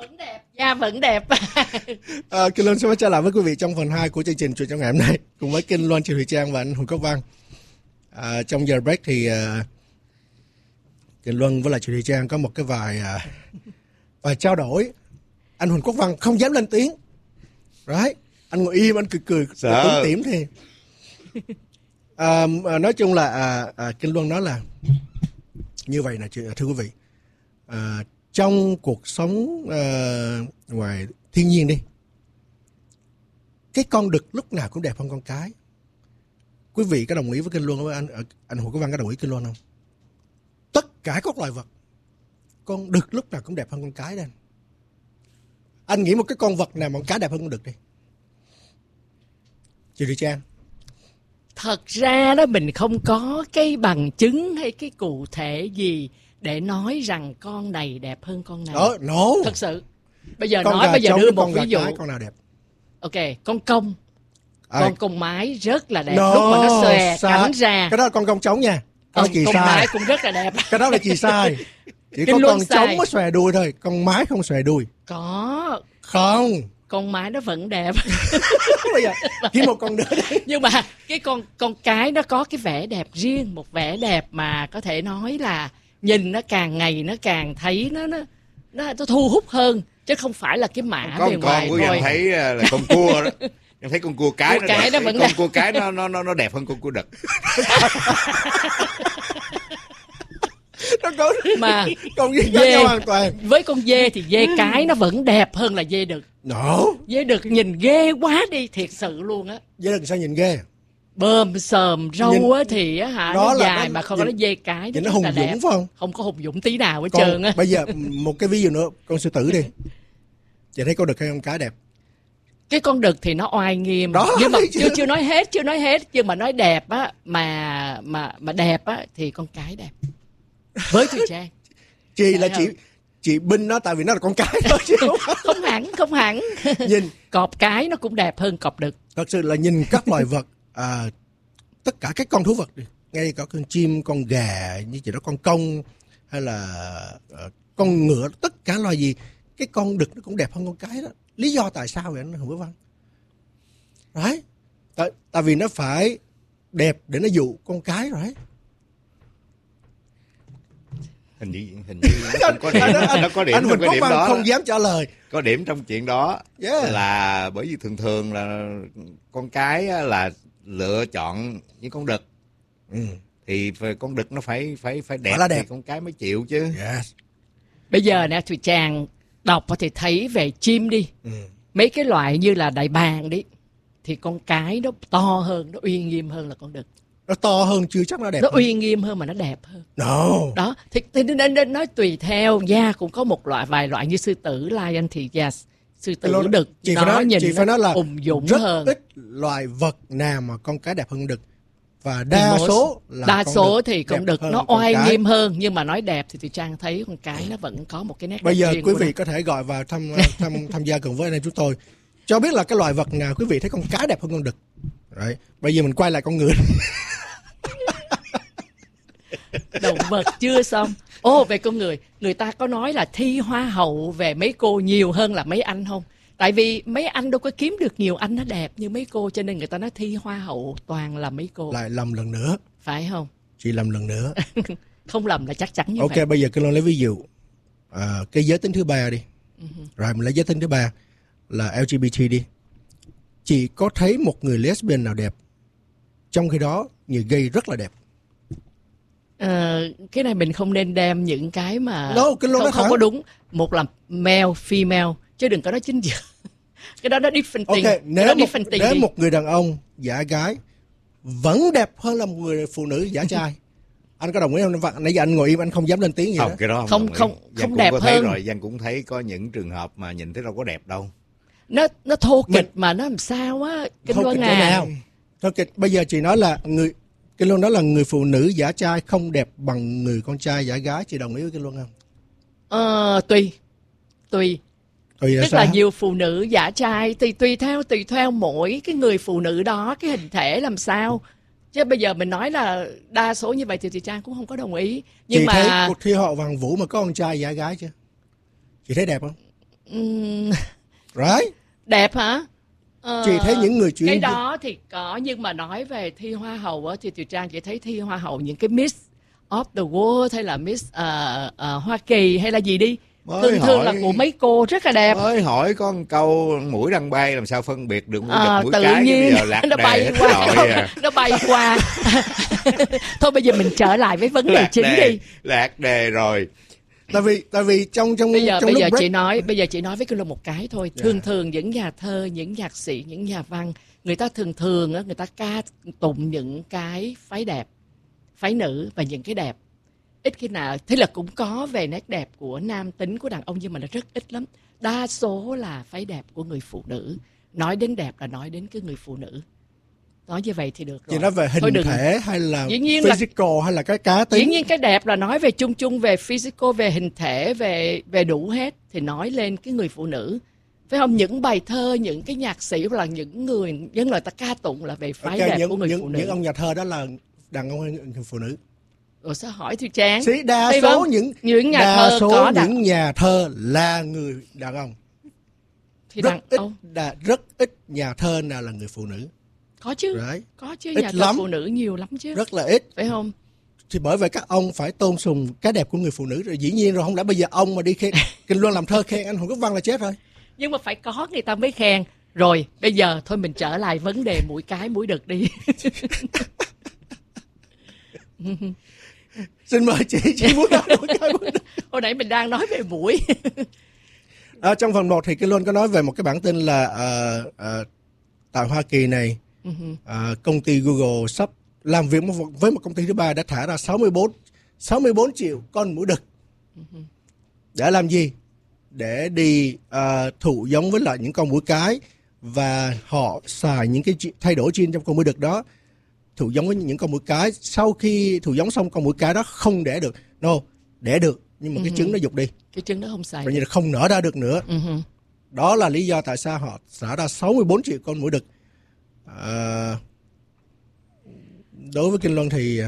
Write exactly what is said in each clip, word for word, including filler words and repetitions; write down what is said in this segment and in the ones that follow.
Vẫn đẹp, da vẫn đẹp. à, Kinh Loan sẽ trở lại với quý vị trong phần hai của chương trình Chuyện trong ngày hôm nay cùng với Kinh Loan, Chị Thùy Trang và anh Huỳnh Quốc Văn. À, trong giờ break thì uh, Kinh Loan với lại chị Thùy Trang có một cái vài uh, vài trao đổi. Anh Huỳnh Quốc Văn không dám lên tiếng, right? Anh ngồi im, anh cười cười, tủm tỉm thì. À, nói chung là à, à, Kinh Loan nói là như vậy nè, thưa quý vị. À, trong cuộc sống à, ngoài thiên nhiên đi, cái con đực lúc nào cũng đẹp hơn con cái. Quý vị có đồng ý với Kinh Loan với anh anh Hồ Quốc Văn có đồng ý Kinh Loan không? Tất cả các loài vật, con đực lúc nào cũng đẹp hơn con cái đây. Anh nghĩ một cái con vật nào mà con cái đẹp hơn con đực đi. Chị Thùy Trang. Thật ra đó mình không có cái bằng chứng hay cái cụ thể gì để nói rằng con này đẹp hơn con này. Đó, no. Thật sự. Bây giờ con nói bây giờ đưa một ví dụ. Con nào đẹp? Ok, con công. À, con công mái rất là đẹp. No, lúc mà nó xòe sai. cánh ra. Cái đó là con công trống nha. Con chị công sai. mái cũng rất là đẹp. Cái đó là chị sai. Chỉ Kinh có Luân con sai. trống mới xòe đuôi thôi, con mái không xòe đuôi. Có. Không. Con mái nó vẫn đẹp. Bây giờ chỉ một con nữa đấy. Nhưng mà cái con con cái nó có cái vẻ đẹp riêng, một vẻ đẹp mà có thể nói là nhìn nó càng ngày nó càng thấy nó nó nó, nó thu hút hơn, chứ không phải là cái mã có bề ngoài con thôi. Con thấy là con cua đó. Em thấy con cua cái cua nó cái đẹp. nó vẫn con đẹp. cua cái nó nó nó nó đẹp hơn con cua đực. Nó có mà con gì khác nhau hoàn toàn. Với con dê thì dê cái nó vẫn đẹp hơn là dê đực. No. Dê đực nhìn ghê quá đi, thiệt sự luôn á. Dê đực sao nhìn ghê? Bơm sờm râu nhìn, á thì á hả nó dài nó, mà không có nó dê cái nó, nó hùng dũng phải không? Không có hùng dũng tí nào hết con, trơn á. Bây giờ một cái ví dụ nữa, con sư tử đi. Chị thấy con đực hay con cái đẹp? Cái con đực thì nó oai nghiêm đó, nhưng mà chưa chưa nói hết chưa nói hết nhưng mà nói đẹp á, mà mà mà đẹp á thì con cái đẹp với Thùy Trang. Chị là chị chị binh nó tại vì nó là con cái thôi chứ không, không hẳn không hẳn nhìn cọp cái nó cũng đẹp hơn cọp đực. Thật sự là nhìn các loài vật, à, tất cả các con thú vật đi, ngay cả con chim, con gà như chị đó, con công hay là uh, con ngựa, tất cả loài gì cái con đực nó cũng đẹp hơn con cái đó. Lý do tại sao vậy anh Hùng Quốc Văn? Đấy, tại, tại vì nó phải đẹp để nó dụ con cái rồi. Hình như hình như nó không có điểm. Nó có điểm anh trong cái điểm đó. Không dám trả lời. Có điểm trong chuyện đó. Yeah. Là bởi vì thường thường là con cái là lựa chọn những con đực. Ừ. Thì con đực nó phải phải phải đẹp, đẹp thì con cái mới chịu chứ. Yes. Bây giờ nè Thùy Trang đọc thì thấy về chim đi. Ừ. Mấy cái loại như là đại bàng đi thì con cái nó to hơn, nó uy nghiêm hơn là con đực. Nó to hơn chưa chắc nó đẹp. Nó hơn. uy nghiêm hơn mà nó đẹp hơn. No. Đó, thì, thì nên, nên nói tùy theo, da cũng có một loại vài loại như sư tử, lion thì yes, sư tử Lô, đực chị nó phải nói, nhìn chị phải nói là ùng dũng rất hơn. Ít loài vật nào mà con cái đẹp hơn đực. Và đa Most, số là đa con số đực thì con đực nó oai nghiêm hơn, nhưng mà nói đẹp thì Thùy Trang thấy con cái nó vẫn có một cái nét. Bây giờ quý vị nó. có thể gọi vào thăm thăm tham gia cùng với anh em chúng tôi, cho biết là cái loài vật nào quý vị thấy con cái đẹp hơn con đực. Đấy. Bây giờ mình quay lại con người. Động vật chưa xong. Ồ, về con người, người ta có nói là thi hoa hậu về mấy cô nhiều hơn là mấy anh không? Tại vì mấy anh đâu có kiếm được nhiều anh nó đẹp như mấy cô, cho nên người ta nói thi hoa hậu toàn là mấy cô. Lại lầm lần nữa. Phải không? Chị lầm lần nữa. Không lầm là chắc chắn như okay, vậy. Ok, bây giờ cứ lấy ví dụ à, cái giới tính thứ ba đi. Uh-huh. Rồi mình lấy giới tính thứ ba là lờ giê bê tê đi. Chị có thấy một người lesbian nào đẹp, trong khi đó người gay rất là đẹp? À, cái này mình không nên đem những cái mà no, cái không, không có đúng. Một là male, female, chứ đừng có nói chính giữa. Cái đó nó different thing. Okay, nếu, nó một, different thing nếu đi. một người đàn ông giả gái vẫn đẹp hơn là một người phụ nữ giả trai, anh có đồng ý không? Nãy giờ anh ngồi im, anh không dám lên tiếng gì không, đó. Cái đó không không không, không đẹp hơn. Thấy rồi, Giang cũng thấy có những trường hợp mà nhìn thấy đâu có đẹp đâu. Nó nó thô kịch mình, mà nó làm sao á, Kinh Luân à. Thô kịch. Bây giờ chị nói là người Kinh Luân nói là người phụ nữ giả trai không đẹp bằng người con trai giả gái, chị đồng ý với Kinh Luân không? Ờ, tùy. Tùy. Tùy là Tức sao? là nhiều phụ nữ giả trai tùy tùy theo tùy theo mỗi cái người phụ nữ đó, cái hình thể làm sao. Chứ bây giờ mình nói là đa số như vậy thì chị Trang cũng không có đồng ý. Nhưng chị mà thấy cuộc thi họ Hoàng Vũ mà có con trai giả gái chưa? Chị thấy đẹp không? Um, right? Đẹp hả? Ờ, chị thấy những người chuyên cái đó thì có, nhưng mà nói về thi hoa hậu á, thì Thùy Trang chỉ thấy thi hoa hậu những cái Miss of the World hay là Miss uh, uh, Hoa Kỳ hay là gì đi, mới thường thường hỏi, là của mấy cô rất là đẹp. Mới hỏi có một câu mũi đang bay làm sao phân biệt được mũi à, đực mũi tự cái, nhiên bây giờ lạc nó đề bay hết qua rồi à. Nó bay qua. Thôi bây giờ mình trở lại với vấn đề lạc chính đề, đi. lạc đề rồi. Tại vì tại vì trong trong bây giờ trong bây lúc giờ break... chị nói bây giờ chị nói với cái là một cái thôi. Yeah. Thường thường những nhà thơ, những nhạc sĩ, những nhà văn, người ta thường thường á, người ta ca tụng những cái phái đẹp, phái nữ và những cái đẹp. Ít khi nào, thế là cũng có về nét đẹp của nam tính của đàn ông, nhưng mà nó rất ít lắm. Đa số là phái đẹp của người phụ nữ. Nói đến đẹp là nói đến cái người phụ nữ. Nói như vậy thì được rồi. Chị nói về hình đừng... thể hay là nhiên physical là... hay là cái cá tính? Dĩ nhiên cái đẹp là nói về chung chung về physical, về hình thể, về về đủ hết, thì nói lên cái người phụ nữ. Phải không? Những bài thơ, những cái nhạc sĩ hoặc là những người những người ta ca tụng là về phái okay, đẹp những, của người những, phụ nữ. Những ông nhà thơ đó là đàn ông hay người phụ nữ? Rồi sao hỏi Thùy Trang? Sĩ đa Thấy số không? những những nhà đa thơ số có những đàn... nhà thơ là người đàn ông. Thì rất đàn ít ông đà, rất ít nhà thơ nào là người phụ nữ. Có chứ, right. có chứ, ít nhà thơ lắm. phụ nữ nhiều lắm chứ. Rất là ít. Phải không? Thì bởi vậy các ông phải tôn sùng cái đẹp của người phụ nữ rồi. Dĩ nhiên rồi, không lẽ bây giờ ông mà đi khen Kinh Luân làm thơ khen anh Hồ Quốc Văn là chết rồi. Nhưng mà phải có người ta mới khen. Rồi bây giờ thôi mình trở lại vấn đề mũi cái mũi đực đi. Xin mời chị, chị muốn nói mũi cái mũi đực. Hồi nãy mình đang nói về mũi. À, trong phần một thì Kinh Luân có nói về một cái bản tin là uh, uh, tại Hoa Kỳ này, uh-huh. uh, công ty Google sắp làm việc với một công ty thứ ba đã thả ra sáu mươi bốn triệu con muỗi đực. Uh-huh. Để làm gì? Để đi uh, thụ giống với lại những con muỗi cái, và họ xài những cái thay đổi gene trong con muỗi đực đó thụ giống với những con muỗi cái. Sau khi thụ giống xong, con muỗi cái đó không đẻ được, no, đẻ được nhưng mà uh-huh. cái trứng nó dục đi, cái trứng nó không xài, coi như là không nở ra được nữa. Uh-huh. Đó là lý do tại sao họ xả ra sáu mươi bốn triệu con muỗi đực. À, đối với Kinh Luân thì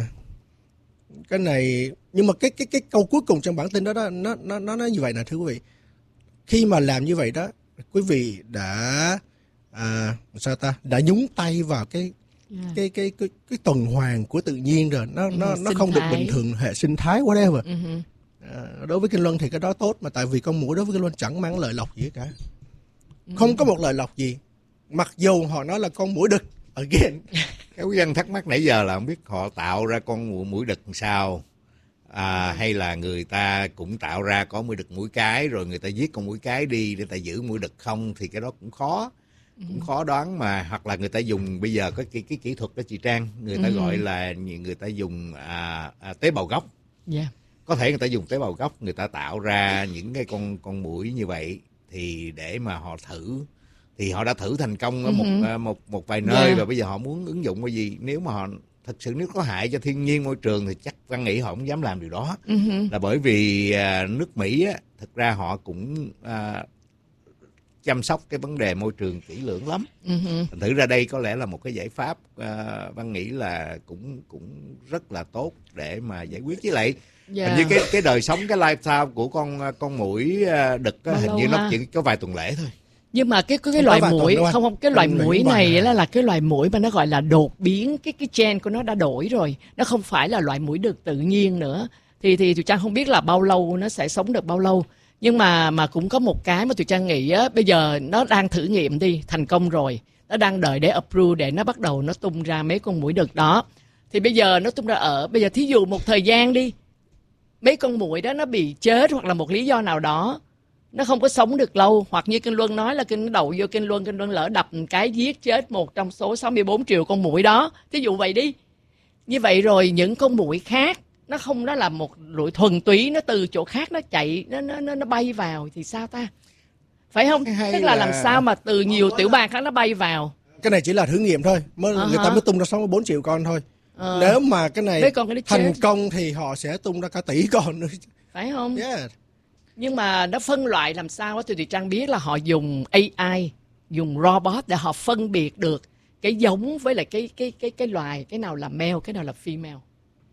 cái này, nhưng mà cái cái cái câu cuối cùng trong bản tin đó, đó nó nó nó nói như vậy nè, thưa quý vị, khi mà làm như vậy đó, quý vị đã à, sao ta đã nhúng tay vào cái yeah. cái, cái cái cái tuần hoàn của tự nhiên rồi, nó uh-huh. nó nó không thái. Được bình thường, hệ sinh thái whatever. Uh-huh. À, đối với Kinh Luân thì cái đó tốt, mà tại vì con muỗi đối với Kinh Luân chẳng mang lợi lộc gì cả, uh-huh. không có một lợi lộc gì, mặc dù họ nói là con muỗi đực. Again, cái quý dân thắc mắc nãy giờ là không biết họ tạo ra con muỗi đực làm sao, à, hay là người ta cũng tạo ra có muỗi đực muỗi cái rồi người ta giết con muỗi cái đi để ta giữ muỗi đực không, thì cái đó cũng khó, cũng ừ. khó đoán mà. Hoặc là người ta dùng bây giờ có cái, cái kỹ thuật đó chị Trang, người ta ừ. gọi là người ta dùng à, à, tế bào gốc. Yeah. Có thể người ta dùng tế bào gốc, người ta tạo ra những cái con con muỗi như vậy, thì để mà họ thử, thì họ đã thử thành công ở một uh-huh. một một vài nơi, yeah. và bây giờ họ muốn ứng dụng cái gì. Nếu mà họ thật sự nếu có hại cho thiên nhiên môi trường thì chắc Văn nghĩ họ không dám làm điều đó. Uh-huh. Là bởi vì uh, nước Mỹ á, thực ra họ cũng uh, chăm sóc cái vấn đề môi trường kỹ lưỡng lắm. Uh-huh. Thành thử ra đây có lẽ là một cái giải pháp uh, Văn nghĩ là cũng cũng rất là tốt để mà giải quyết. Với lại yeah. hình như cái cái đời sống, cái lifestyle của con con muỗi đực á, hình như ha? Nó chỉ có vài tuần lễ thôi. Nhưng mà cái cái, cái loài muỗi không không cái loài muỗi này là là cái loài muỗi mà nó gọi là đột biến, cái cái gen của nó đã đổi rồi, nó không phải là loài muỗi đực tự nhiên nữa. Thì thì Thùy Trang không biết là bao lâu nó sẽ sống được bao lâu, nhưng mà mà cũng có một cái mà Thùy Trang nghĩ á, bây giờ nó đang thử nghiệm đi, thành công rồi, nó đang đợi để approve để nó bắt đầu nó tung ra mấy con muỗi đực đó. Thì bây giờ nó tung ra ở bây giờ thí dụ một thời gian đi, mấy con muỗi đó nó bị chết hoặc là một lý do nào đó nó không có sống được lâu, hoặc như Kinh Luân nói là Kinh nó đậu vô Kinh Luân, Kinh Luân lỡ đập cái giết chết một trong số sáu mươi bốn triệu con muỗi đó, thí dụ vậy đi. Như vậy rồi những con muỗi khác nó không, nó là một loại thuần túy, nó từ chỗ khác nó chạy, nó nó nó bay vào thì sao ta? Phải không? Hay Tức là, là làm sao mà từ nhiều tiểu bang khác nó bay vào. Cái này chỉ là thử nghiệm thôi, mới uh-huh. người ta mới tung ra sáu mươi bốn triệu con thôi. Uh. Nếu mà cái này thành công thì họ sẽ tung ra cả tỷ con nữa. Phải không? Yeah. Nhưng mà nó phân loại làm sao thì Thùy Trang biết là họ dùng a i, dùng robot để họ phân biệt được cái giống với lại cái cái cái cái loài, cái nào là male, cái nào là female.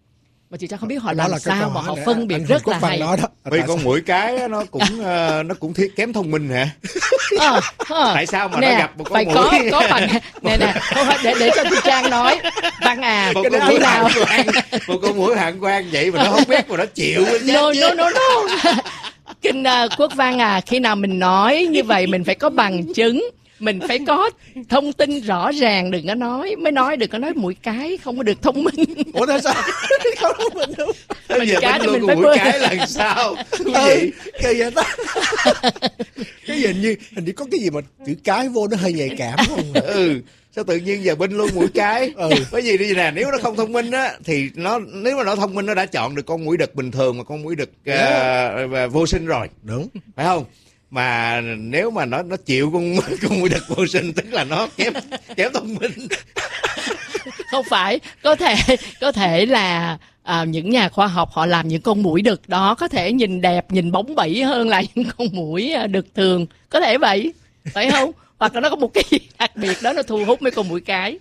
Mà chị Trang không biết họ làm sao mà họ phân biệt rất là hay. Vì con muỗi cái nó cũng uh, nó cũng thiết kém thông minh hả? À, à. Tại sao mà nè, nó gặp một con phải muỗi có có bằng nè nè để để cho chị Trang nói Văn à một con muỗi nào quan, một con muỗi hạng quan vậy mà nó không biết mà nó chịu. No no no no. Kinh uh, Quốc Văn à, khi nào mình nói như vậy mình phải có bằng chứng, mình phải có thông tin rõ ràng, đừng có nói mới nói đừng có nói mũi cái không có được thông minh. Ủa tại sao không thông minh đâu? Bây giờ cái mình phải mũi cái là sao? Cái gì? Cái gì đó? Cái gì hình như hình như có cái gì mà chữ cái vô nó hơi nhạy cảm không? Ừ. Sao tự nhiên giờ binh luôn mũi cái? Ừ. Bởi vì đi nè, nếu nó không thông minh á thì nó nếu mà nó thông minh nó đã chọn được con muỗi đực bình thường mà con muỗi đực uh, vô sinh rồi. Đúng. Phải không? Mà nếu mà nó nó chịu con con muỗi đực vô sinh tức là nó kém kém thông minh. Không phải, có thể có thể là à, những nhà khoa học họ làm những con muỗi đực đó có thể nhìn đẹp, nhìn bóng bẩy hơn là những con muỗi đực thường, có thể vậy, phải không? Hoặc là nó có một cái gì đặc biệt đó nó thu hút mấy con muỗi cái.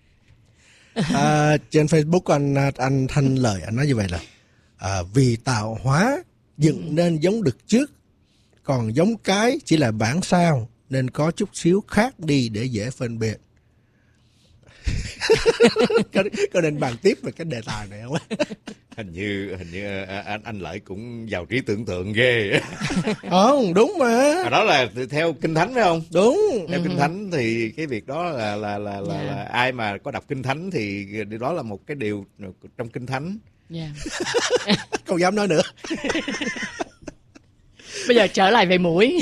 À, trên Facebook anh anh Thanh Lợi anh nói như vậy là à, vì tạo hóa dựng nên giống đực trước, còn giống cái chỉ là bản sao nên có chút xíu khác đi để dễ phân biệt. có, có nên bàn tiếp về cái đề tài này không? Hình như hình như anh anh Lợi cũng giàu trí tưởng tượng ghê. Không, đúng mà. Mà đó là theo kinh thánh phải không? Đúng. Theo kinh thánh thì cái việc đó là là là là, yeah. là ai mà có đọc kinh thánh thì đó là một cái điều trong kinh thánh. Yeah. Không dám nói nữa. Bây giờ trở lại về muỗi.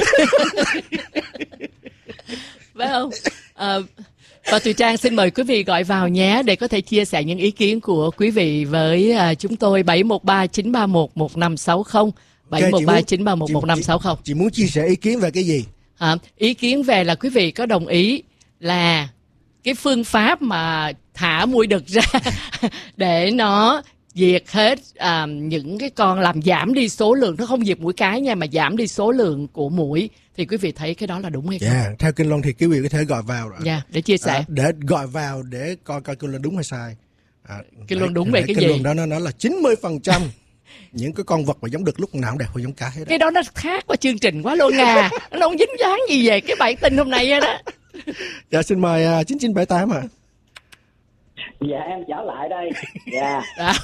Phải không? À, và Thùy Trang xin mời quý vị gọi vào nhé để có thể chia sẻ những ý kiến của quý vị với uh, chúng tôi bảy một ba chín ba một một năm sáu không bảy một ba chín ba một một năm sáu không. Chị muốn chia sẻ ý kiến về cái gì? À, ý kiến về là quý vị có đồng ý là cái phương pháp mà thả muỗi đực ra để nó diệt hết à, những cái con, làm giảm đi số lượng, nó không diệt muỗi cái nha, mà giảm đi số lượng của muỗi, thì quý vị thấy cái đó là đúng hay không? Yeah, theo Kinh Loan thì quý vị có thể gọi vào rồi. Yeah, để chia sẻ. À, để gọi vào để coi coi Kinh Loan đúng hay sai. À, Kinh Loan đúng về cái Kinh gì? Kinh Loan đó nó nói là chín mươi phần trăm những cái con vật mà giống đực lúc nào cũng đẹp hơn giống cái hết đó. Cái đó nó khác qua chương trình quá luôn à. Nó không dính dáng gì về cái bản tin hôm nay hết á. Dạ xin mời uh, chín chín bảy tám ạ. À. Dạ em trở lại đây. Dạ. À.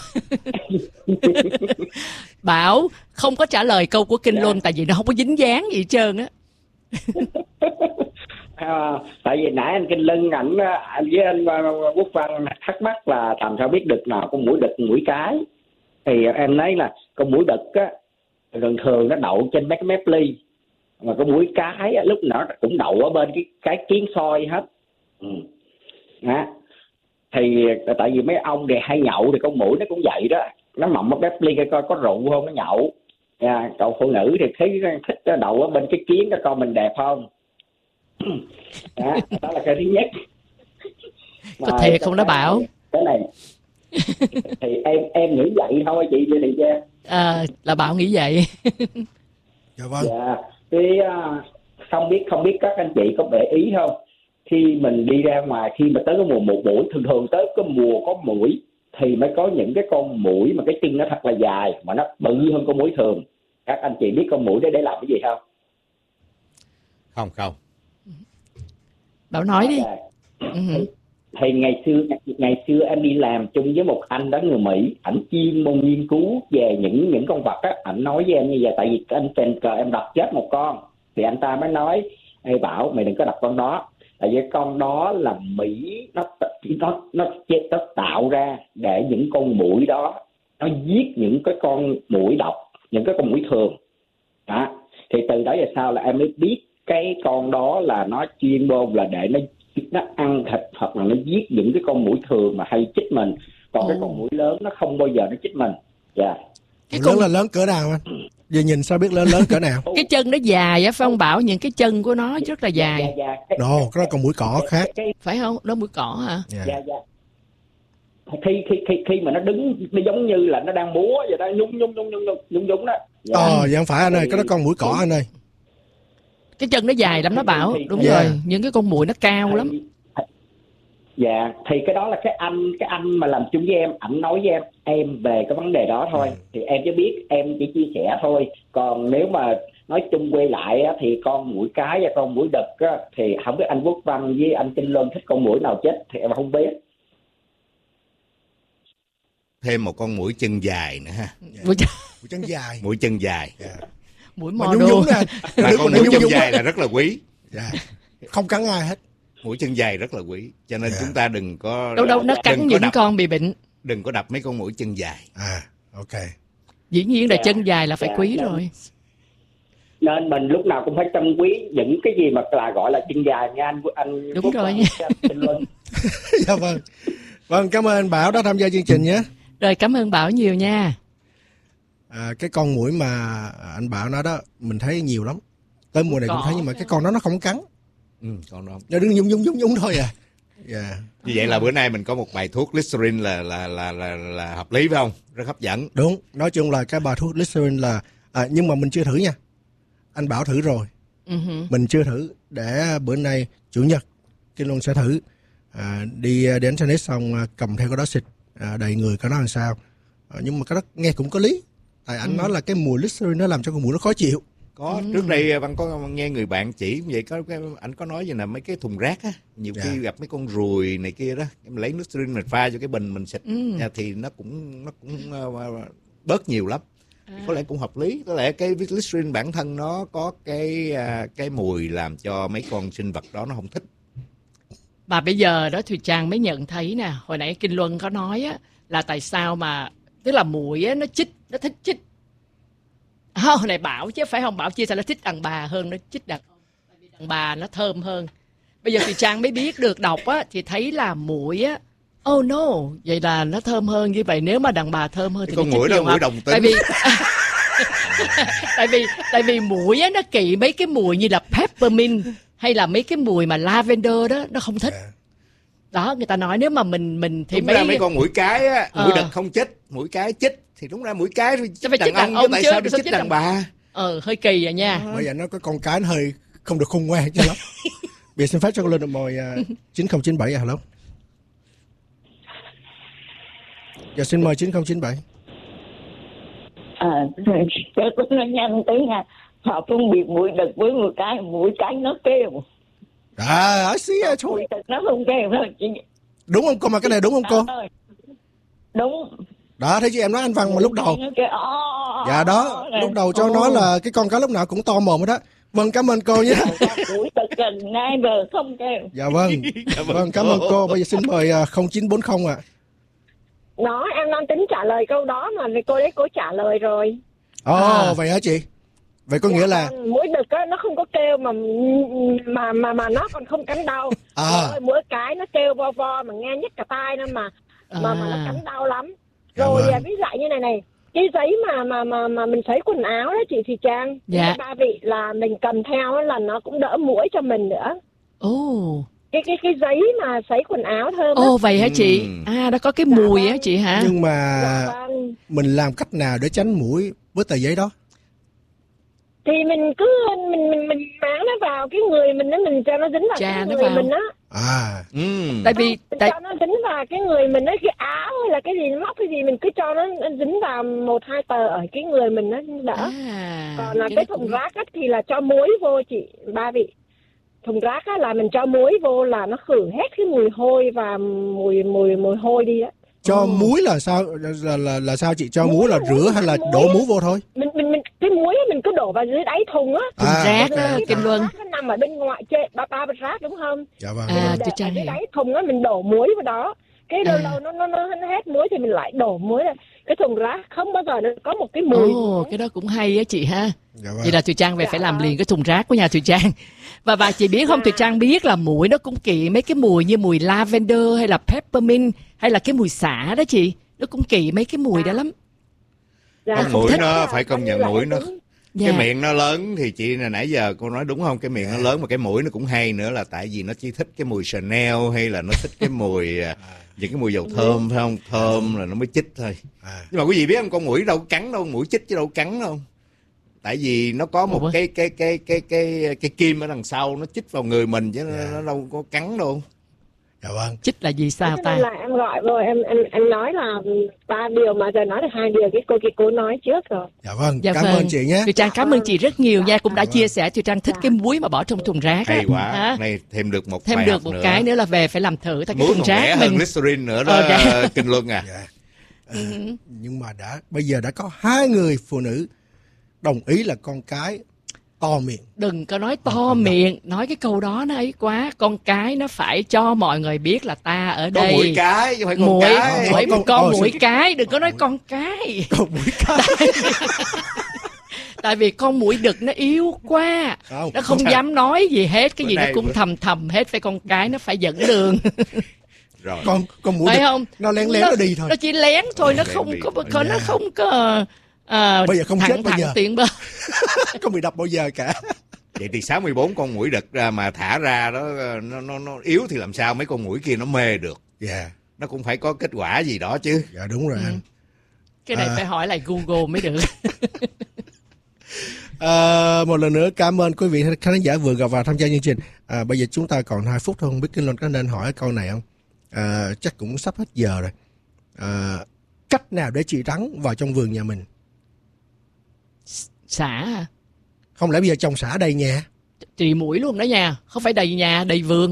Bảo không có trả lời câu của Kinh dạ. Luân tại vì nó không có dính dáng gì hết trơn á. À, tại vì nãy anh Kinh Lân ảnh anh với anh Quốc Văn thắc mắc là làm sao biết đực nào con muỗi đực muỗi cái, thì em nói là con muỗi đực á thường thường nó đậu trên mấy cái mép ly, mà con muỗi cái á, lúc nào cũng đậu ở bên cái cái kiến soi hết. Ừ. Đó. Thì tại vì mấy ông thì hay nhậu thì con muỗi nó cũng vậy đó, nó mộng ở mép ly coi có rượu không nó nhậu. À, cậu phụ nữ thì thấy thích đậu ở bên cái kiến đó coi mình đẹp không. Đó, đó là cái thứ nhất. Có thiệt không đó Bảo? Cái này thì em em nghĩ vậy thôi chị Lê Thị Trang. À, là Bảo nghĩ vậy. Dạ vâng. Dạ. Thì không biết không biết các anh chị có để ý không? Khi mình đi ra ngoài, khi mà tới cái mùa một muỗi, thường thường tới cái mùa có muỗi thì mới có những cái con muỗi mà cái chân nó thật là dài mà nó bự hơn con muỗi thường. Các anh chị biết con muỗi để để làm cái gì không? Không không. Bảo nói đi. Ừ. Thì, thì ngày xưa ngày xưa em đi làm chung với một anh đó người Mỹ, ảnh chuyên môn nghiên cứu về những những con vật á, ảnh nói với em như vậy, tại vì anh tình cờ em đập chết một con thì anh ta mới nói: "Ê Bảo, mày đừng có đập con đó, tại vì con đó là Mỹ nó nó nó nó tạo ra để những con muỗi đó nó giết những cái con muỗi độc, những cái con muỗi thường." Đó. Thì từ đó về sau là em mới biết cái con đó là nó chuyên môn là để nó nó ăn thịt hoặc là nó giết những cái con muỗi thường mà hay chích mình, còn ừ. cái con muỗi lớn nó không bao giờ nó chích mình. Dạ. Yeah. Cái con lớn là lớn cỡ nào anh? Giờ nhìn sao biết lớn lớn cỡ nào? Cái chân nó dài á, phải không Bảo? Những cái chân của nó rất là dài. Dạ, dạ, dạ. Đồ, cái đó con muỗi cỏ khác. Phải không? Đó muỗi cỏ hả? Dạ, dạ. dạ. Khi khi khi khi mà nó đứng, nó giống như là nó đang múa vậy đó, nhúng nhúng nhúng nhúng nhúng nhúng đó. Dạ. Ờ, vậy không phải anh ơi, cái đó con muỗi cỏ anh ơi. Cái chân nó dài lắm đó Bảo, đúng yeah. rồi, những cái con muỗi nó cao lắm. Dạ, thì cái đó là cái anh cái anh mà làm chung với em, ảnh nói với em em về cái vấn đề đó thôi. Ừ. Thì em chỉ biết, em chỉ chia sẻ thôi. Còn nếu mà nói chung quay lại á, thì con muỗi cái và con muỗi đực á, thì không biết anh Quốc Văn với anh Kinh Luân thích con muỗi nào chết thì em không biết. Thêm một con muỗi chân dài nữa ha. Yeah. Muỗi chân dài. Muỗi chân dài. Yeah. Muỗi mò đồ. Là con muỗi chân dài là rất là quý. Yeah. Không cắn ai hết. Muỗi chân dài rất là quý, cho nên yeah. chúng ta đừng có đâu đâu nó cắn những đập, con bị bệnh. Đừng có đập mấy con muỗi chân dài. À, ok. Dĩ nhiên là yeah. chân dài là phải yeah. quý yeah. rồi. Nên mình lúc nào cũng phải trân quý những cái gì mà là gọi là chân dài nha anh. anh Đúng rồi nha. Dạ vâng. Vâng, cảm ơn anh Bảo đã tham gia chương trình nhé. Rồi, cảm ơn Bảo nhiều nha. À, cái con muỗi mà anh Bảo nói đó, mình thấy nhiều lắm. Tới mùa này cũng thấy, nhưng mà cái con đó nó không cắn. Ừ, con đó. Nó đứng nhúng nhúng nhúng nhúng thôi à. Yeah. Như vậy là bữa nay mình có một bài thuốc Listerine là là là là, là hợp lý phải không? Rất hấp dẫn. Đúng, nói chung là cái bài thuốc Listerine là à, nhưng mà mình chưa thử nha. Anh Bảo thử rồi. Uh-huh. Mình chưa thử, để bữa nay chủ nhật Kinh Luân sẽ thử. À, đi đến internet xong cầm theo cái đó xịt à, đầy người coi nó làm sao. À, nhưng mà cái đó nghe cũng có lý. Tại anh uh-huh. nói là cái mùi Listerine nó làm cho con muỗi nó khó chịu. Có, trước đây Văn có nghe người bạn chỉ vậy, có cái anh có nói vậy là mấy cái thùng rác á, nhiều yeah. khi gặp mấy con ruồi này kia đó, em lấy Listerine mình pha cho cái bình mình xịt ừ. thì nó cũng nó cũng uh, bớt nhiều lắm. À. Có lẽ cũng hợp lý, có lẽ cái Listerine bản thân nó có cái uh, cái mùi làm cho mấy con sinh vật đó nó không thích. Mà bây giờ đó Thùy Trang mới nhận thấy nè, hồi nãy Kinh Luân có nói á là tại sao mà tức là muỗi á nó chích, nó thích chích. À, hồi này Bảo chứ phải không? Bảo chia sẻ là thích đàn bà hơn nó chích đàn ông, tại vì đàn bà nó thơm hơn. Bây giờ thì Trang mới biết được, đọc á thì thấy là muỗi á, oh no, vậy là nó thơm hơn. Như vậy nếu mà đàn bà thơm hơn thì con muỗi đó muỗi đồng tính. Tại vì tại vì tại vì muỗi á nó kỵ mấy cái mùi như là peppermint hay là mấy cái mùi mà lavender đó, nó không thích. Đó, người ta nói nếu mà mình mình thì đúng mấy ra mấy con muỗi cái á, muỗi đực không chích, muỗi cái chích thì đúng ra muỗi cái chích đàn, đàn ông, chứ tại sao đi chích đàn bà? Ờ, hơi kỳ vậy nha. Bởi vậy nó có con cái nó hơi không được khôn ngoan cho lắm. Bây giờ xin phép cho con lên được mời chín không chín bảy à, hello. Giờ xin mời chín không chín bảy. À, cho tôi nói nhanh tí nha. Họ phân biệt muỗi đực với muỗi cái, muỗi cái nó kêu. À, I see it. Muỗi đực nó không kêu thôi. Đúng không cô, mà cái này đúng không cô? À, đúng. Đó, thấy chị em nói anh Văn mà lúc đầu. Dạ đó, lúc đầu cho nói là cái con cá lúc nào cũng to mồm đó. Vâng, cảm ơn cô nhé. Muỗi đực gần ngay bờ không kêu. Dạ vâng. Vâng, cảm ơn cô. Bây giờ xin mời không chín bốn không ạ. À. Đó, em đang tính trả lời câu đó mà cô đấy cô trả lời rồi. Ồ, oh, à. Vậy hả chị? Vậy có dạ, nghĩa là muỗi đực á nó không có kêu mà mà mà mà nó còn không cắn đau. À. Rồi muỗi cái nó kêu vo vo mà nghe nhức cả tai nữa mà à. mà mà nó cắn đau lắm. Rồi à, ví dụ như này này, cái giấy mà mà mà mà mình sấy quần áo đó chị Thùy Trang, dạ. Ba vị là mình cầm theo là nó cũng đỡ muỗi cho mình nữa. Ồ. Oh. Cái cái cái giấy mà sấy quần áo thơm. Ồ oh, vậy hả chị? À, nó có cái dạ, mùi á chị hả? Nhưng mà dạ, mình làm cách nào để tránh muỗi với tờ giấy đó? Thì mình cứ mình mình mình máng nó vào cái người mình, nó mình cho nó dính vào Chà, cái người vào. Mình á. À, ừ. Tại vì mình tại... cho nó dính vào cái người mình, nó cái áo hay là cái gì móc cái gì mình cứ cho nó, nó dính vào một hai tờ ở cái người mình nó đỡ. À, còn là cái, cái thùng cũng... rác á thì là cho muối vô chị ba vị. Thùng rác á là mình cho muối vô là nó khử hết cái mùi hôi và mùi mùi mùi hôi đi á. Cho oh. muối là sao là là là sao chị? Cho muối, muối là rửa muối, hay là muối. Đổ muối vô thôi? Mình mình mình cái muối mình cứ đổ vào dưới đáy thùng á. Thùng à, rác á, Kim Luân. Nó nằm ở bên ngoài trên ba ba bịch rác đúng không? Dạ vâng. À, để ở dưới đáy thùng á mình đổ muối vào đó. Cái lâu à. lâu nó nó nó hết muối thì mình lại đổ muối ra. Cái thùng rác không bao giờ nó có một cái mùi. Ồ, cái đó cũng hay á chị ha. Dạ vâng. Vậy là Thùy Trang về dạ. phải làm liền cái thùng rác của nhà Thùy Trang. Và bà chị biết không, dạ. Thùy Trang biết là muỗi nó cũng kỵ mấy cái mùi như mùi lavender hay là peppermint hay là cái mùi xả đó chị. Nó cũng kỵ mấy cái mùi dạ. đó lắm. Dạ. Con muỗi nó phải công nhận muỗi nó dạ. cái miệng nó lớn thì chị là nãy giờ cô nói đúng không, cái miệng nó lớn mà cái mũi nó cũng hay nữa, là tại vì nó chỉ thích cái mùi Chanel hay là nó thích cái mùi những cái mùi dầu thơm phải không, thơm là nó mới chích thôi. À. Nhưng mà quý vị biết không, con muỗi đâu cắn đâu, muỗi chích chứ đâu cắn đâu. Tại vì nó có một cái cái cái cái cái cái kim ở đằng sau nó chích vào người mình chứ yeah. nó đâu có cắn đâu. Dạ vâng. Chích là gì sao Thế ta? nên là em gọi vô, em em em nói là ba điều mà giờ nói được hai điều cái cô kia cô nói trước rồi. Dạ vâng, Dạ cảm vâng. ơn chị nhé. Thùy Trang cảm ơn chị rất nhiều nha, cũng đã Dạ chia vâng. sẻ. Thùy Trang thích cái muối mà bỏ trong thùng rác á. Hay quá. Hả? Này thêm được một Thêm bài được học một nữa. cái nữa là về phải làm thử ta cái Muối thùng còn rẻ rác hơn mình. glycerin nữa đó. Ờ, dạ. Kinh Luân à. Dạ. À, nhưng mà đã bây giờ đã có hai người phụ nữ đồng ý là con cái to miệng. Đừng có nói to miệng, nói cái câu đó nó ấy quá. Con cái nó phải cho mọi người biết là ta ở Có đây. mũi cái chứ không phải con Mũi, cái. mũi, Con- con ờ, mũi xin- cái, đừng có nói con cái. Con mũi cái. Tại vì con mũi đực nó yếu quá, Không, nó không không. dám nói gì hết, cái Bữa gì nó nay cũng bữa- thầm thầm hết, phải con cái nó phải dẫn đường. Rồi. Con con mũi Phải đực, không? nó lén lén nó đi thôi. Nó chỉ lén thôi, nó Lén không đi. có, Ờ, có nó dạ. không có à, Bây giờ không thẳng chết bao thẳng giờ. tiến bơ. Không bị đập bao giờ cả. Vậy thì sáu mươi bốn con muỗi đực ra mà thả ra đó, nó nó nó yếu thì làm sao mấy con muỗi kia nó mê được. Dạ, Nó cũng phải có kết quả gì đó chứ. dạ đúng rồi anh. Cái này À. phải hỏi lại Google mới được. À, một lần nữa cảm ơn quý vị khán giả vừa gặp vào tham gia chương trình. À, bây giờ chúng ta còn hai phút thôi, không biết Kinh Luân có nên hỏi câu này không? À, chắc cũng sắp hết giờ rồi. À, cách nào để trị rắn vào trong vườn nhà mình? Xả à? Không lẽ bây giờ trồng xả đầy nhà? Trị mũi luôn đó nha, không phải đầy nhà, đầy vườn.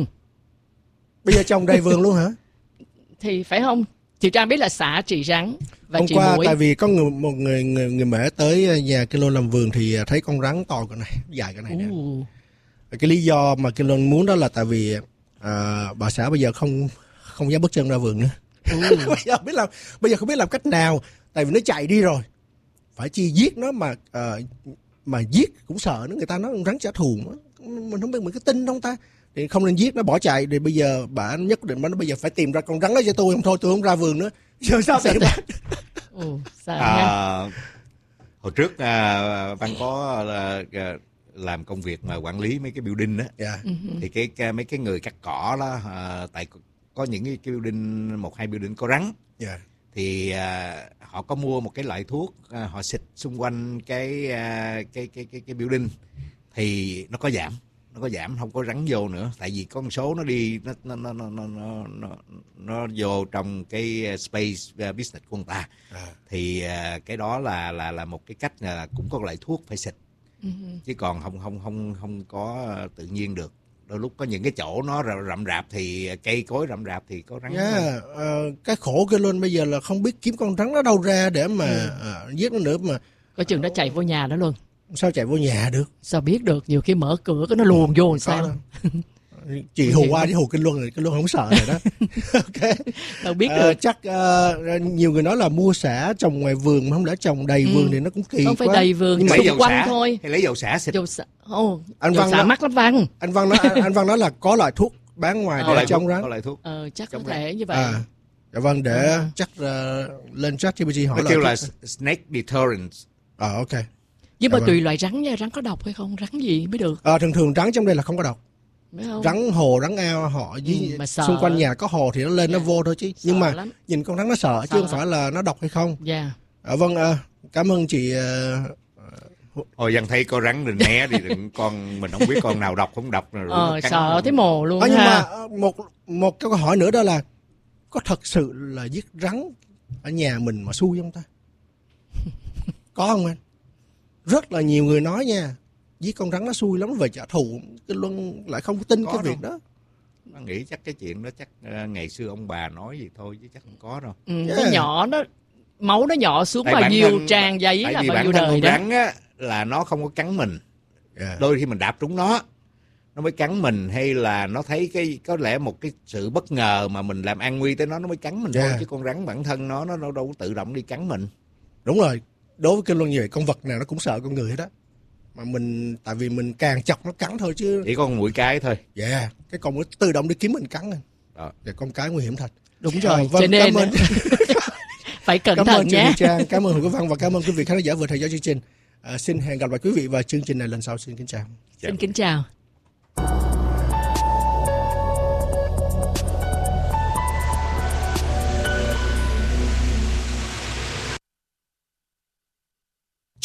Bây giờ trồng đầy vườn luôn hả? Thì phải không? Chị Trang biết là xả trị rắn và Hôm trị qua mũi. tại vì có người, một người người, người mẹ tới nhà Kinh Luân làm vườn thì thấy con rắn to cái này, dài cái này nè. Ồ. Cái lý do mà Kinh Luân muốn đó là tại vì à, bà xã bây giờ không không dám bước chân ra vườn nữa. bây giờ biết làm bây giờ không biết làm cách nào, tại vì nó chạy đi rồi, phải chi giết nó mà à, mà giết cũng sợ nữa, người ta nói con rắn trả thù nó. Mình không biết mình có tin không ta, thì không nên giết nó bỏ chạy. Thì bây giờ bà nhất định nó bây giờ phải tìm ra con rắn đó cho tôi, không thôi tôi không ra vườn nữa. Giờ sao tìm ra? Ồ, sao À, nha? hồi trước à, Văn có là, à, làm công việc mà quản lý mấy cái building á. Dạ. Thì cái, cái mấy cái người cắt cỏ đó, à, tại có những cái, cái building, một hai building có rắn. Dạ. Thì à, họ có mua một cái loại thuốc, à, họ xịt xung quanh cái, à, cái cái cái cái building thì nó có giảm, nó có giảm, không có rắn vô nữa, tại vì con số nó đi nó nó nó nó nó nó, nó vô trong cái space business của người ta. À. Thì à, cái đó là là là một cái cách là cũng có loại thuốc phải xịt, chứ còn không không không không có tự nhiên được. Đôi lúc có những cái chỗ nó rậm rạp thì cây cối rậm rạp thì có rắn. Yeah, uh, cái khổ cái luôn bây giờ là không biết kiếm con rắn nó đâu ra để mà ừ. uh, giết nó nữa, mà Có chừng nó chạy vô nhà đó luôn. sao chạy vô nhà được? Sao biết được, nhiều khi mở cửa cái nó luồn vô làm sao. Chị hù qua với hù Kinh Luân rồi, Kinh Luân không sợ rồi đó. Ok. Đâu biết Uh, được. chắc uh, nhiều người nói là mua xả trồng ngoài vườn mà không lẽ trồng đầy Ừ. vườn thì nó cũng kỳ Không phải quá. đầy vườn, Nhưng mà lấy xung dầu quanh xả thôi. hay lấy dầu xả xịt? Dầu xả, oh, Anh dầu Văn xả đó- mắc lắm Văn. Anh Văn nói anh Văn nói là có loại thuốc bán ngoài Có để loại chống thuốc, rắn. có loại thuốc. Ờ, chắc có Chống thể như vậy. À, dạ vâng, để À. chắc uh, lên chat giê pê tê hỏi Nó kêu là thuốc. snake deterrent. À, ok. Nhưng Dạ mà vâng. tùy loại rắn nha, rắn có độc hay không, rắn gì mới được, À, thường thường rắn trong đây là không có độc. phải không? Rắn hồ, rắn ao họ với Ừ, mà sợ. xung quanh nhà có hồ thì nó lên nó Dạ. vô thôi chứ. Sợ Nhưng mà lắm. nhìn con rắn nó sợ, chứ Sợ. không phải là nó độc hay không. Dạ. À, vâng, à, cảm ơn chị. Uh, Hồi Văn thấy có rắn đừng né đi, đừng con mình không biết con nào độc không độc. Rồi Ờ, nó cắn. sợ thấy mồ luôn à, nhưng ha. mà ờ, một một câu hỏi nữa đó là có thật sự là giết rắn ở nhà mình mà xui không ta? Có không anh? Rất là nhiều người nói nha, giết con rắn nó xui lắm về trả thù. Cái Luân lại không tin Có cái đâu. việc đó. Nó nghĩ chắc cái chuyện đó chắc uh, ngày xưa ông bà nói gì thôi chứ chắc không có đâu. Ừ, Yeah. nó nhỏ, nó máu nó nhỏ xuống Tại bao bản nhiêu thân- trang giấy tại là vì bao bản nhiêu thân đời con đó. rắn á là nó không có cắn mình. Yeah. Đôi khi mình đạp trúng nó nó mới cắn mình, hay là nó thấy cái có lẽ một cái sự bất ngờ mà mình làm an nguy tới nó nó mới cắn mình Yeah. thôi, chứ con rắn bản thân nó nó đâu, đâu có tự động đi cắn mình. Đúng rồi, đối với cái Luân như vậy, con vật nào nó cũng sợ con người hết đó. Mà mình, tại vì mình càng chọc nó cắn thôi chứ. Chỉ con mũi cái thôi. Dạ, yeah, cái con nó tự động đi kiếm mình cắn. Đó. Dạ, con cái nguy hiểm thật. Đúng rồi, À, vâng, cho nên cảm ơn, phải cẩn cảm thận ơn chị nhé. Huyền Trang, cảm ơn Hữu Quốc Văn và cảm ơn quý vị khán giả vừa theo dõi chương trình. À, xin hẹn gặp lại quý vị vào chương trình này lần sau. Xin kính chào. Xin kính chào.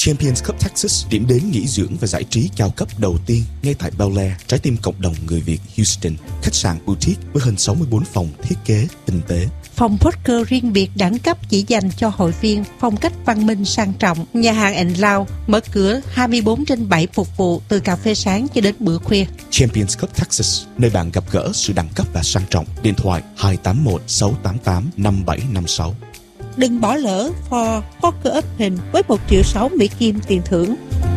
Champions Cup Texas, điểm đến nghỉ dưỡng và giải trí cao cấp đầu tiên ngay tại Bel Air, trái tim cộng đồng người Việt Houston. Khách sạn boutique với hơn sáu mươi bốn phòng thiết kế tinh tế. Phòng poker riêng biệt đẳng cấp chỉ dành cho hội viên, phong cách văn minh sang trọng. Nhà hàng and Lounge mở cửa hai mươi bốn trên bảy phục vụ từ cà phê sáng cho đến bữa khuya. Champions Cup Texas, nơi bạn gặp gỡ sự đẳng cấp và sang trọng. Điện thoại hai tám một sáu tám tám năm bảy năm sáu. Đừng bỏ lỡ Ford Poker Open với một triệu sáu Mỹ Kim tiền thưởng.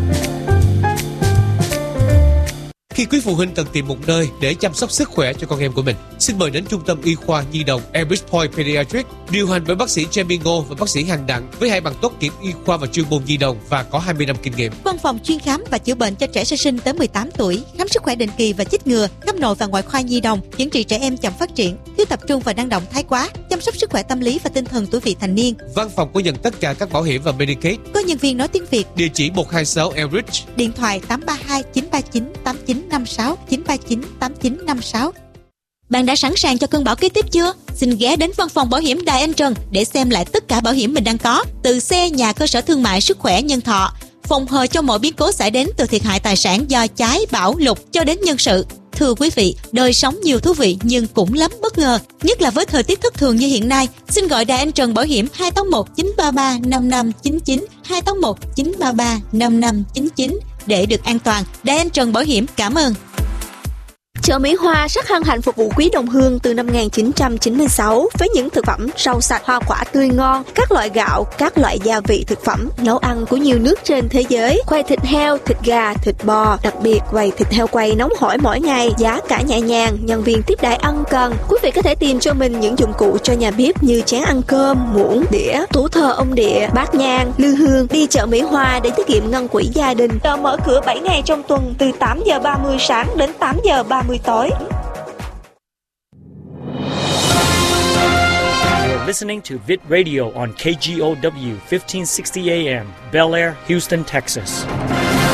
Khi quý phụ huynh cần tìm một nơi để chăm sóc sức khỏe cho con em của mình, xin mời đến Trung tâm Y khoa Nhi đồng Elbridge Point Pediatrics, điều hành bởi bác sĩ Jamie Ngô và bác sĩ Hằng Đặng với hai bằng tốt nghiệp y khoa và chuyên môn nhi đồng và có hai mươi năm kinh nghiệm. Văn phòng chuyên khám và chữa bệnh cho trẻ sơ sinh tới mười tám tuổi, khám sức khỏe định kỳ và chích ngừa, khám nội và ngoại khoa nhi đồng, chẩn trị trẻ em chậm phát triển, thiếu tập trung và năng động thái quá, chăm sóc sức khỏe tâm lý và tinh thần tuổi vị thành niên. Văn phòng có nhận tất cả các bảo hiểm và Medicaid. Có nhân viên nói tiếng Việt. Địa chỉ một hai sáu Elbridge. Điện thoại tám ba hai chín ba chín tám chín năm sáu, chín ba chín tám chín năm sáu. Bạn đã sẵn sàng cho cơn bão kế tiếp chưa? Xin ghé đến văn phòng bảo hiểm Đài Anh Trần để xem lại tất cả bảo hiểm mình đang có, từ xe, nhà, cơ sở thương mại, sức khỏe, nhân thọ, phòng hờ cho mọi biến cố xảy đến từ thiệt hại tài sản do cháy, bão, lụt cho đến nhân sự. Thưa quý vị, đời sống nhiều thú vị nhưng cũng lắm bất ngờ, nhất là với thời tiết thất thường như hiện nay. Xin gọi Đài Anh Trần Bảo hiểm hai tám một chín ba ba năm năm chín chín, hai tám một chín ba ba năm năm chín chín để được an toàn. Đài Anh Trần Bảo hiểm cảm ơn. Chợ Mỹ Hoa rất hân hạnh phục vụ quý đồng hương từ năm một nghìn chín trăm chín mươi sáu với những thực phẩm rau sạch, hoa quả tươi ngon, các loại gạo, các loại gia vị thực phẩm, nấu ăn của nhiều nước trên thế giới, quầy thịt heo, thịt gà, thịt bò, đặc biệt quầy thịt heo quay nóng hổi mỗi ngày, giá cả nhẹ nhàng, nhân viên tiếp đãi ân cần. Quý vị có thể tìm cho mình những dụng cụ cho nhà bếp như chén ăn cơm, muỗng, đĩa, tủ thờ ông địa, bát nhang, lư hương. Đi chợ Mỹ Hoa để tiết kiệm ngân quỹ gia đình. Chợ mở cửa bảy ngày trong tuần từ tám giờ ba mươi sáng đến tám giờ ba mươi tối. You're listening to Vit Radio on K G O W fifteen sixty A M, Bel Air, Houston, Texas.